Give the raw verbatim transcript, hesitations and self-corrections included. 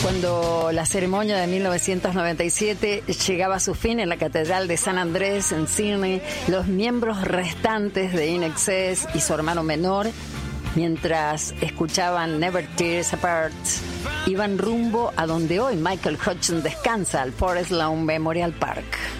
Cuando la ceremonia de mil novecientos noventa y siete llegaba a su fin en la Catedral de San Andrés, en Sydney, los miembros restantes de In Excess y su hermano menor, mientras escuchaban Never Tears Apart, iban rumbo a donde hoy Michael Hutchence descansa, al Forest Lawn Memorial Park.